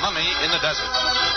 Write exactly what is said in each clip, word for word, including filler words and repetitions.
Mummy in the Desert.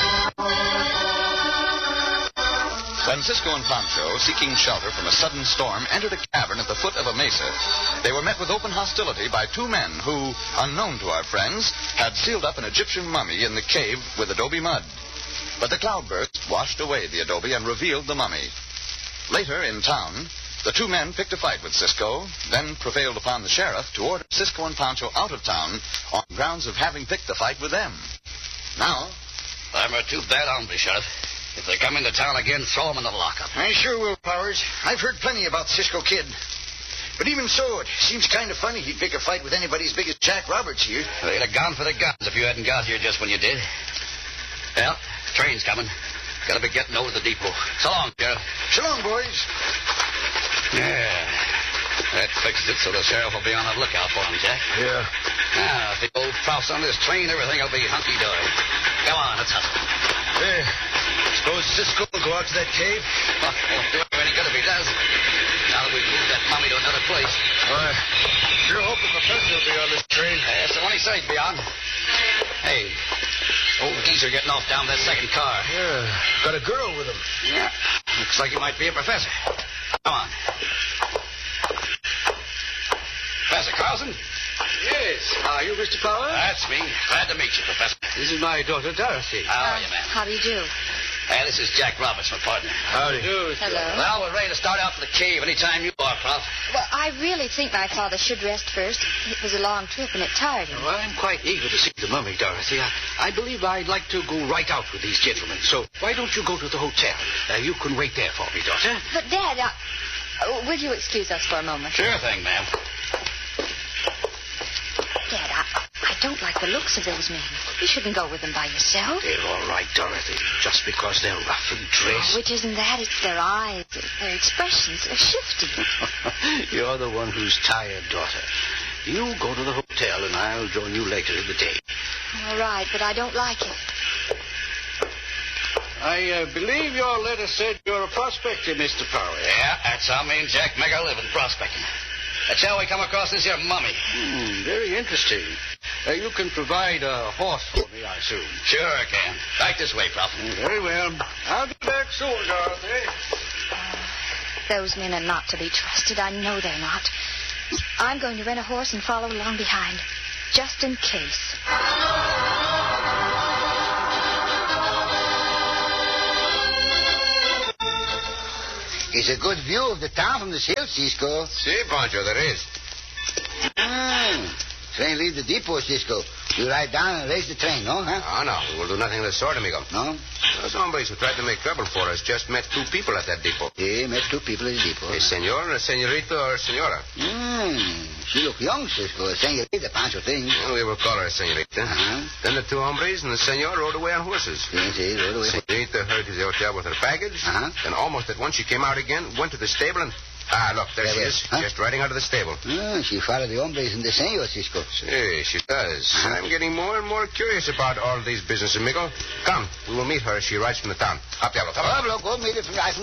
When Cisco and Pancho, seeking shelter from a sudden storm, entered a cavern at the foot of a mesa, they were met with open hostility by two men who, unknown to our friends, had sealed up an Egyptian mummy in the cave with adobe mud. But the cloudburst washed away the adobe and revealed the mummy. Later, in town, the two men picked a fight with Cisco, then prevailed upon the sheriff to order Cisco and Pancho out of town on grounds of having picked the fight with them. Now, I'm a too bad hombre, Sheriff. If they come into town again, throw them in the lockup. I sure will, Powers. I've heard plenty about Cisco Kid. But even so, it seems kind of funny he'd pick a fight with anybody as big as Jack Roberts here. They'd have gone for the guns if you hadn't got here just when you did. Well, train's coming. Gotta be getting over to the depot. So long, Sheriff. So long, boys. Yeah. That fixes it so the sheriff will be on the lookout for him, Jack. Yeah. Now, if the old prouse on this train, everything will be hunky-dory. Come on, let's hustle. Hey, suppose Cisco will go out to that cave? Well, it won't do him any good if he does. Now that we've moved that mummy to another place. I sure hope the professor will be on this train. That's the one he said he'd be on. Hey, old geezer getting off down that second car. Yeah, got a girl with him. Yeah, looks like he might be a professor. Come on. Professor Carlson? Yes. Are you Mister Powers? That's me. Glad to meet you, Professor. This is my daughter, Dorothy. How are you, ma'am? How do you do? Hey, this is Jack Roberts, my partner. Howdy. do, Hello. Well, we're ready to start out for the cave anytime you are, Prof. Well, I really think my father should rest first. It was a long trip and it tired him. Well, I'm quite eager to see the mummy, Dorothy. I, I believe I'd like to go right out with these gentlemen. So why don't you go to the hotel? Uh, you can wait there for me, daughter. But, Dad, I, uh, will you excuse us for a moment? Sure thing, ma'am. Dad, I, I don't like the looks of those men. You shouldn't go with them by yourself. They're all right, Dorothy, just because they're rough and dressed. Oh, which isn't that? It's their eyes, their expressions. They're shifty. You're the one who's tired, daughter. You go to the hotel, and I'll join you later in the day. All right, but I don't like it. I uh, believe your letter said you're a prospector, Mister Powers. Yeah, that's how me and Jack make our living, prospecting. That's how we come across this here mummy. Hmm, very interesting. Uh, you can provide a horse for me, I assume. Sure I can. Back this way, Prof. Very well. I'll be back soon, Dorothy. Those men are not to be trusted. I know they're not. I'm going to rent a horse and follow along behind, just in case. It's a good view of the town from this hill, Cisco. See, Pancho, there is. Mm. Train leave the depot, Cisco. You ride down and race the train, no? Huh? Oh, no. We will do nothing of the sort, amigo. No? Those hombres who tried to make trouble for us just met two people at that depot. Yeah, met two people at the depot. A senor and a senorita or senora. Hmm. She look young, Cisco. A senorita, Pancho thinks. Well, we will call her a senorita. Uh-huh. Then the two hombres and the senor rode away on horses. Yes, yes, rode away. Senorita hurried to the hotel with her baggage. Uh-huh. Then almost at once she came out again, went to the stable and... Ah, look, there There she we is, are. Huh? just riding out of the stable. Ah, she followed the hombres and the senor, Cisco. See, she does. Uh-huh. I'm getting more and more curious about all these business, amigo. Come, we will meet her as she rides from the town. Up, Diablo. Come on. Pablo, go meet her from, right from